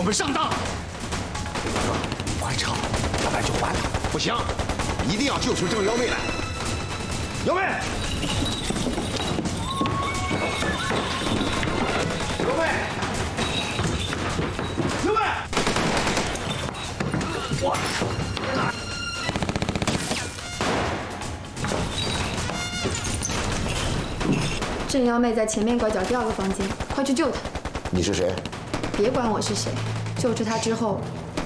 们上当！ 哥，快撤，要不然就完了。 不行，一定要救出郑幺妹来。幺妹，幺妹，幺妹！我操！ 郑幺妹在前面拐角第2个房间，快去救她！ 你是谁？ 别管我是谁，救出她之后，